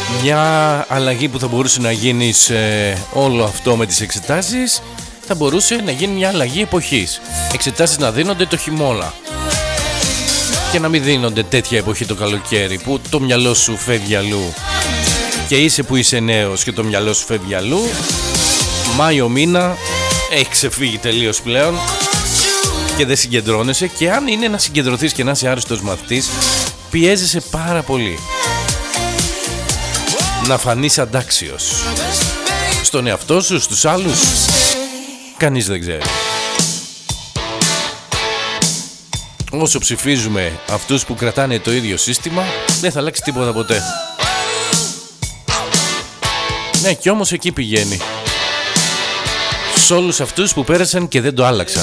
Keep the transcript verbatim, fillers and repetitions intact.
Μια αλλαγή που θα μπορούσε να γίνει σε όλο αυτό με τις εξετάσεις θα μπορούσε να γίνει μια αλλαγή εποχής. Εξετάσεις να δίνονται το χειμώνα και να μην δίνονται τέτοια εποχή το καλοκαίρι που το μυαλό σου φεύγει αλλού και είσαι που είσαι νέος και το μυαλό σου φεύγει αλλού. Μάιο μήνα έχει ξεφύγει τελείως πλέον και δεν συγκεντρώνεσαι, και αν είναι να συγκεντρωθείς και να είσαι άριστος μαθητής πιέζεσαι πάρα πολύ να φανείς αντάξιος στον εαυτό σου, στους άλλους, κανείς δεν ξέρει. Όσο ψηφίζουμε αυτούς που κρατάνε το ίδιο σύστημα, δεν θα αλλάξει τίποτα ποτέ. Ναι, κι όμως εκεί πηγαίνει. Σ' όλους αυτούς που πέρασαν και δεν το άλλαξαν.